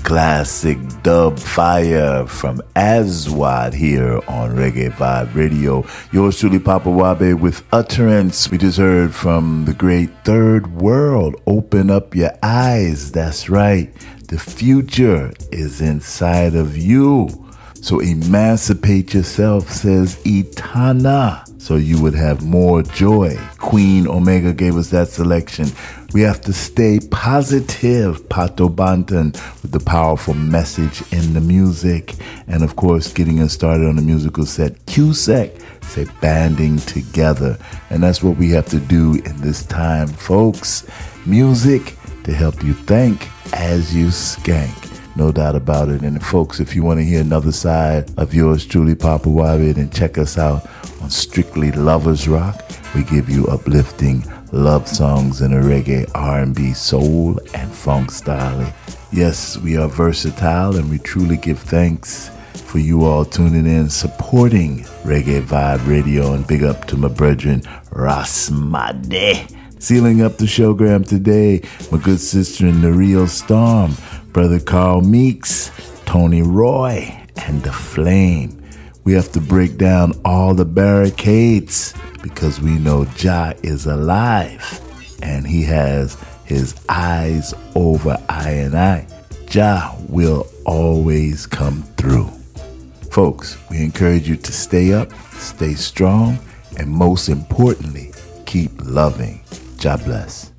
classic dub fire from Aswad here on Reggae Vibe Radio. Yours truly, Papa Wabe, with Utterance. We just heard from the great Third World, Open Up Your Eyes. That's right. The future is inside of you. So emancipate yourself, says Etana, so you would have more joy. Queen Omega gave us that selection. We have to stay positive, Pato Banton, with the powerful message in the music. And of course, getting us started on the musical set, QSEC, say banding together. And that's what we have to do in this time, folks. Music to help you think as you skank. No doubt about it. And folks, if you want to hear another side of yours truly, Papa Wabe, then check us out on Strictly Lovers Rock. We give you uplifting love songs in a reggae, R&B, soul, and funk style. Yes, we are versatile, and we truly give thanks for you all tuning in, supporting Reggae Vibe Radio, and big up to my brethren, Rasmade. Sealing up the showgram today, my good sister in the Real Storm, Brother Carl Meeks, Tony Roy, and The Flame. We have to break down all the barricades because we know Jah is alive and he has his eyes over I and I. Jah will always come through. Folks, we encourage you to stay up, stay strong, and most importantly, keep loving. Jah bless.